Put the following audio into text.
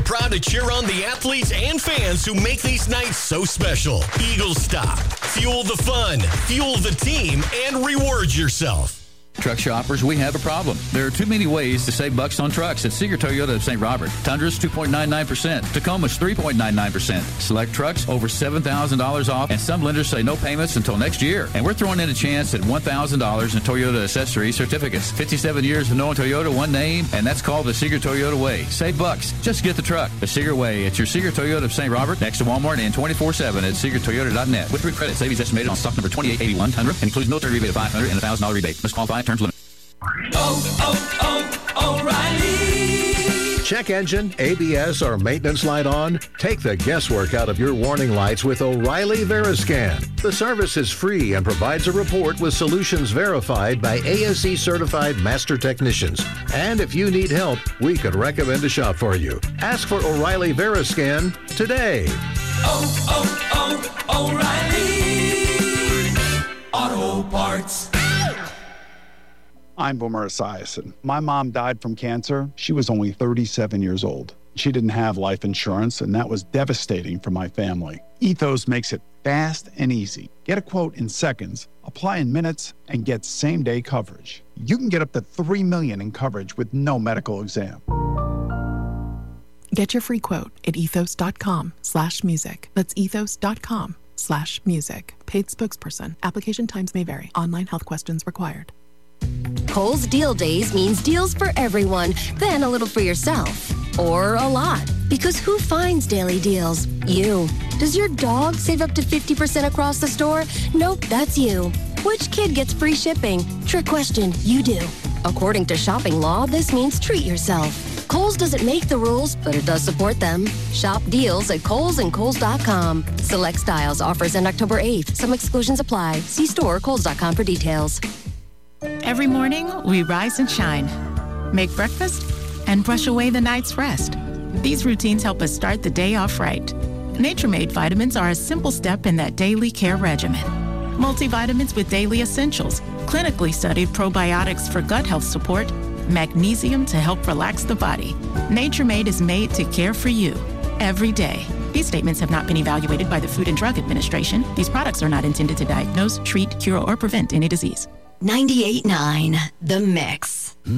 proud to cheer on the athletes and fans who make these nights so special. Eagle Stop. Fuel the fun, fuel the team, and reward yourself. Truck shoppers, we have a problem. There are too many ways to save bucks on trucks at Seeger Toyota of St. Robert. Tundra's 2.99%. Tacoma's 3.99%. Select trucks over $7,000 off, and some lenders say no payments until next year. And we're throwing in a chance at $1,000 in Toyota accessory certificates. 57 years of knowing Toyota, one name, and that's called the Seeger Toyota Way. Save bucks. Just get the truck. The Seeger Way. It's your Seeger Toyota of St. Robert, next to Walmart, and 24/7 at SeegerToyota.net. With free credit, savings estimated on stock number 2881 Tundra, and includes military rebate of $500 and a $1,000 rebate. Must qualify. Terms limited. O'Reilly. Check engine, ABS, or maintenance light on? Take the guesswork out of your warning lights with O'Reilly Veriscan. The service is free and provides a report with solutions verified by ASE certified master technicians. And if you need help, we could recommend a shop for you. Ask for O'Reilly Veriscan today. O'Reilly Auto Parts. I'm Boomer Esiason. My mom died from cancer. She was only 37 years old. She didn't have life insurance, and that was devastating for my family. Ethos makes it fast and easy. Get a quote in seconds, apply in minutes, and get same-day coverage. You can get up to $3 million in coverage with no medical exam. Get your free quote at ethos.com/music. That's ethos.com/music. Paid spokesperson. Application times may vary. Online health questions required. Kohl's Deal Days means deals for everyone, then a little for yourself. Or a lot. Because who finds daily deals? You. Does your dog save up to 50% across the store? Nope, that's you. Which kid gets free shipping? Trick question, you do. According to shopping law, this means treat yourself. Kohl's doesn't make the rules, but it does support them. Shop deals at Kohl's and Kohl's.com. Select styles, offers end October 8th. Some exclusions apply. See store or Kohl's.com for details. Every morning, we rise and shine, make breakfast, and brush away the night's rest. These routines help us start the day off right. Nature-Made vitamins are a simple step in that daily care regimen. Multivitamins with daily essentials, clinically studied probiotics for gut health support, magnesium to help relax the body. Nature-Made is made to care for you every day. These statements have not been evaluated by the Food and Drug Administration. These products are not intended to diagnose, treat, cure, or prevent any disease. 98.9 The Mix.